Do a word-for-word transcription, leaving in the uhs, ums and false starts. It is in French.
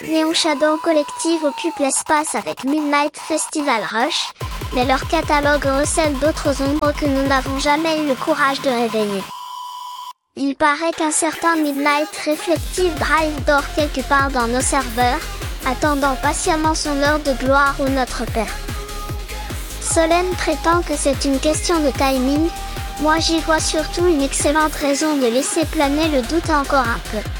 Neon Shadow Collective occupe l'espace avec Midnight Festival Rush, mais leur catalogue recèle d'autres ombres que nous n'avons jamais eu le courage de réveiller. Il paraît qu'un certain Midnight Reflective Drive dort quelque part dans nos serveurs, attendant patiemment son heure de gloire ou notre père. Solène prétend que c'est une question de timing, moi j'y vois surtout une excellente raison de laisser planer le doute encore un peu.